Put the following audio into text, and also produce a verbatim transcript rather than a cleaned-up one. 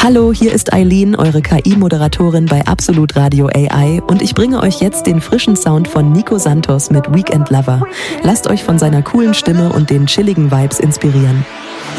Hallo, hier ist Eileen, eure K I-Moderatorin bei Absolut Radio A I und ich bringe euch jetzt den frischen Sound von Nico Santos mit Weekend Lover. Lasst euch von seiner coolen Stimme und den chilligen Vibes inspirieren.